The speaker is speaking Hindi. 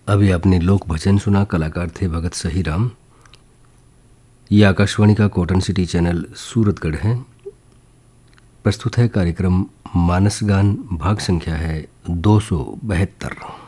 अभी आपने लोक भजन सुना, कलाकार थे भगत सही राम। ये आकाशवाणी का कॉटन सिटी चैनल सूरतगढ़ है। प्रस्तुत है कार्यक्रम मानस गान, भाग संख्या है 272।